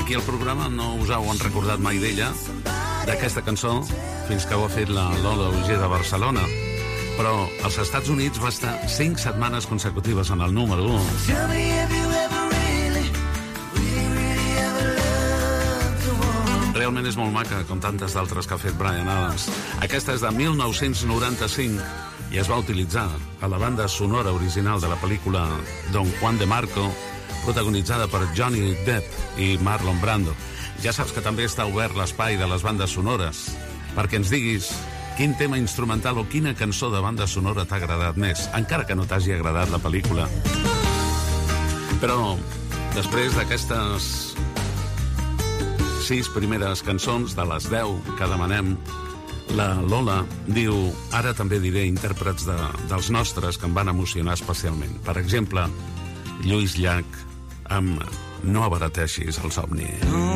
aquí al programa no us heu recordat mai d'ella, d'aquesta cançó, fins que ho ha fet la Lola Auger de Barcelona. Però als Estats Units va estar 5 setmanes consecutives en el número 1. Realment és molt maca, com tantes d'altres que ha fet Bryan Adams. Aquesta és de 1995 i es va utilitzar a la banda sonora original de la pel·lícula Don Juan de Marco, protagonitzada per Johnny Depp i Marlon Brando. Ja saps que també està obert l'espai de les bandes sonores, perquè ens diguis quin tema instrumental o quina cançó de banda sonora t'ha agradat més, encara que no t'hagi agradat la pel·lícula. Però després d'aquestes 6 primeres cançons de les 10 que demanem, la Lola diu: ara també diré intèrprets dels nostres que em van emocionar especialment. Per exemple, Lluís Llach amb No abarateixis el somni.